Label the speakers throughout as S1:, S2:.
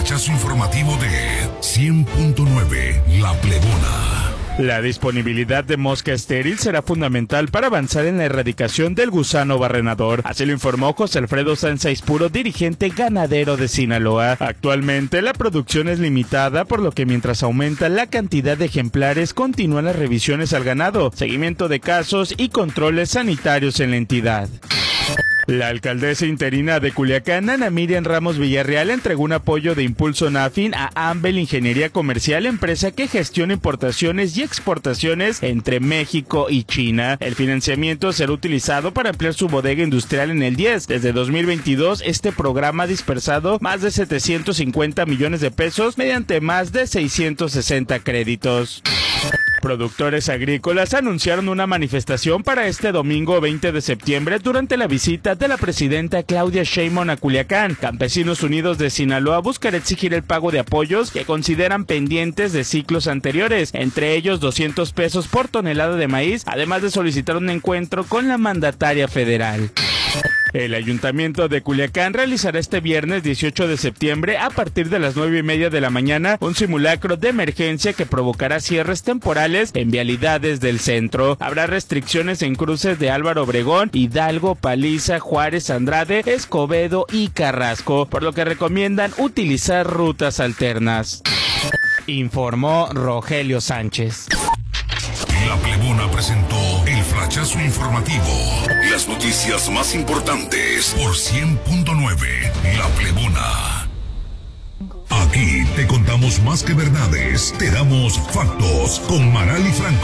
S1: flachazo informativo de 100.9 La Plebona.
S2: La disponibilidad de mosca estéril será fundamental para avanzar en la erradicación del gusano barrenador. Así lo informó José Alfredo Sánchez Puro, dirigente ganadero de Sinaloa. Actualmente la producción es limitada, por lo que mientras aumenta la cantidad de ejemplares, continúan las revisiones al ganado, seguimiento de casos y controles sanitarios en la entidad. La alcaldesa interina de Culiacán, Ana Miriam Ramos Villarreal, entregó un apoyo de Impulso Nafin a Ambel Ingeniería Comercial, empresa que gestiona importaciones y exportaciones entre México y China. El financiamiento será utilizado para ampliar su bodega industrial en el 10. Desde 2022, este programa ha dispersado más de 750 millones de pesos mediante más de 660 créditos. Productores agrícolas anunciaron una manifestación para este domingo 20 de septiembre durante la visita de la presidenta Claudia Sheinbaum a Culiacán. Campesinos Unidos de Sinaloa buscará exigir el pago de apoyos que consideran pendientes de ciclos anteriores, entre ellos 200 pesos por tonelada de maíz, además de solicitar un encuentro con la mandataria federal. El Ayuntamiento de Culiacán realizará este viernes 18 de septiembre a partir de las 9:30 de la mañana un simulacro de emergencia que provocará cierres temporales en vialidades del centro. Habrá restricciones en cruces de Álvaro Obregón, Hidalgo, Paliza, Juárez, Andrade, Escobedo y Carrasco, por lo que recomiendan utilizar rutas alternas. Informó Rogelio Sánchez.
S1: La Plebona presentó el flachazo informativo. Las noticias más importantes por 100.9 La Plebona. Aquí te contamos más que verdades, te damos factos con Marali Franco.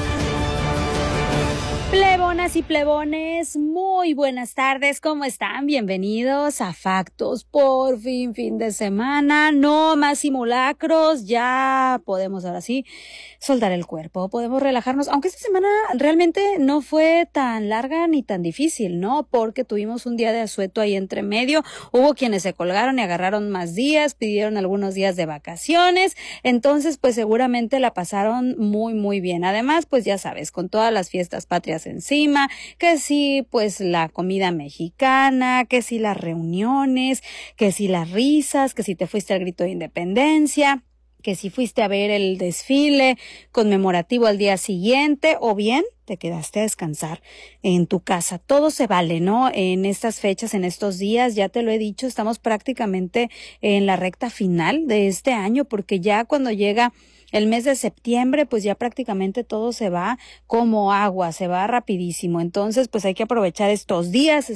S3: Plebonas y plebones, muy buenas tardes, ¿cómo están? Bienvenidos a Factos, por fin de semana, no más simulacros, ya podemos ahora sí soltar el cuerpo, podemos relajarnos, aunque esta semana realmente no fue tan larga ni tan difícil, ¿no? Porque tuvimos un día de asueto ahí entre medio, hubo quienes se colgaron y agarraron más días, pidieron algunos días de vacaciones, entonces pues seguramente la pasaron muy bien. Además, pues ya sabes, con todas las fiestas patrias encima, que sí, pues la comida mexicana, que sí las reuniones, que sí las risas, que si te fuiste al grito de independencia, que si fuiste a ver el desfile conmemorativo al día siguiente, o bien te quedaste a descansar en tu casa. Todo se vale, ¿no? En estas fechas, en estos días, ya te lo he dicho, estamos prácticamente en la recta final de este año, porque ya cuando llega el mes de septiembre, pues ya prácticamente todo se va como agua, se va rapidísimo. Entonces, pues hay que aprovechar estos días,